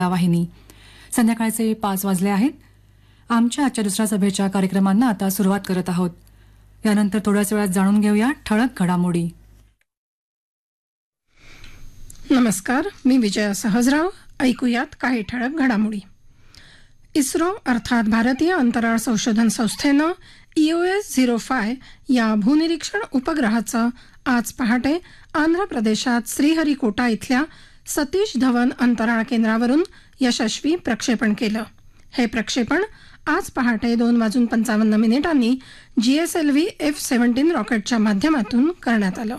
वाहिनी. संध्याकाळचे 5 वाजले आहेत. आमच्या आजच्या दुसऱ्या सभेच्या कार्यक्रमांना आता सुरुवात करत आहोत. यानंतर थोड्याच वेळात जाणून घेऊया ठळक घडामोडी. नमस्कार, मी विजया सहजराव. ऐकूयात काही ठळक घडामोडी. इस्रो अर्थात भारतीय अंतराळ संशोधन संस्थेनं EOS-05 या भूनिरीक्षण उपग्रहाचं आज पहाटे आंध्र प्रदेशात श्रीहरिकोटा इथल्या सतीश धवन अंतराळ केंद्रावरून यशस्वी प्रक्षेपण केलं. हे प्रक्षेपण आज पहाटे 2:55 GSLV F-17 रॉकेटच्या माध्यमातून करण्यात आलं.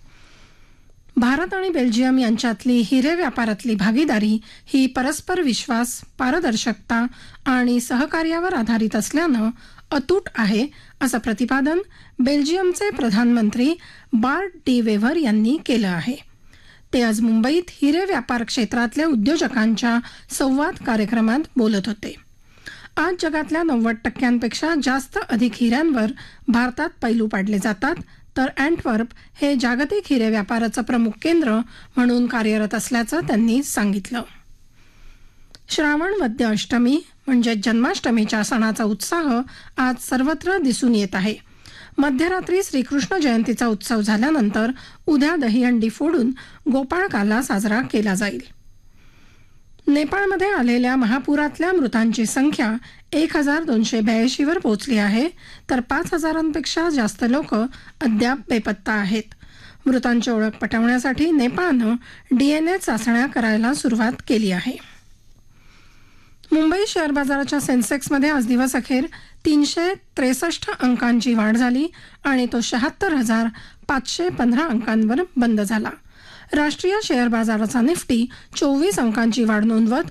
भारत आणि बेल्जियम यांच्यातली हिरे व्यापारातली भागीदारी ही परस्पर विश्वास, पारदर्शकता आणि सहकार्यावर आधारित असल्यानं अतूट आहे, असं प्रतिपादन बेल्जियमचे प्रधानमंत्री बार्ट डी वेव्हर यांनी केलं आहे. ते आज मुंबईत हिरे व्यापार क्षेत्रातल्या उद्योजकांच्या संवाद कार्यक्रमात बोलत होते. आज जगातल्या 90% जास्त अधिक हिऱ्यांवर भारतात पैलू पाडले जातात, तर अँटवर्प हे जागतिक हिरे व्यापाराचं प्रमुख केंद्र म्हणून कार्यरत असल्याचं त्यांनी सांगितलं. श्रावण वद्य अष्टमी म्हणजे जन्माष्टमीच्या सणाचा उत्साह आज सर्वत्र दिसून येत आहे. मध्यरात्री श्रीकृष्ण जयंतीचा उत्सव झाल्यानंतर उद्या दहीहंडी फोडून गोपाळकाला साजरा केला जाईल. नेपाळमध्ये आलेल्या महापुरातल्या मृतांची संख्या 1282 वर पोहोचली आहे, तर 5000पेक्षा जास्त लोक अद्याप बेपत्ता आहेत. मृतांची ओळख पटवण्यासाठी नेपाळनं DNA चाचण्या करायला सुरुवात केली आहे. मुंबई शेअर बाजाराच्या सेन्सेक्समध्ये आज दिवसअखेर 363 अंकांची वाढ झाली आणि तो 76,515 अंकांवर बंद झाला. राष्ट्रीय शेअर बाजाराचा निफ्टी 24 अंकांची वाढ नोंदवत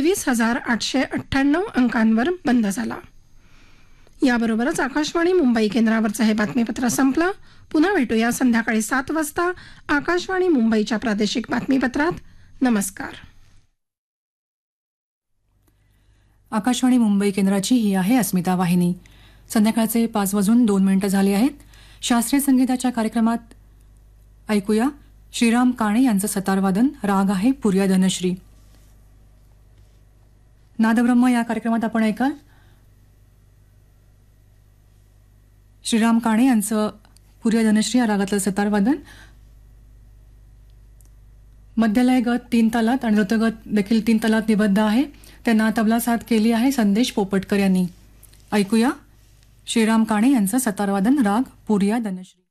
23,898 अंकांवर बंद झाला. याबरोबरच आकाशवाणी मुंबई केंद्रावरचं हे बातमीपत्र संपलं. पुन्हा भेटूया संध्याकाळी 7 वाजता आकाशवाणी मुंबईच्या प्रादेशिक बातमीपत्रात. नमस्कार. आकाशवाणी मुंबई केंद्राची ही आहे अस्मिता वाहिनी. संध्याकाळचे 5:02 झाले आहेत. शास्त्रीय संगीताच्या कार्यक्रमात ऐकूया श्रीराम काणे यांचं सतारवादन. राग आहे पुर्या धनश्री. नादब्रह्म या कार्यक्रमात आपण ऐकाल श्रीराम काणे यांचं पुर्या धनश्री या रागातलं सतारवादन. मध्यलय गत 3 तालात आणि द्रुतगत देखील 3 तालात निबद्ध आहे. त्यांना तबला साथ केली आहे संदेश पोपटकर यांनी. ऐकूया श्रीराम काणे यांचं सतारवादन. राग पुर्या धनश्री.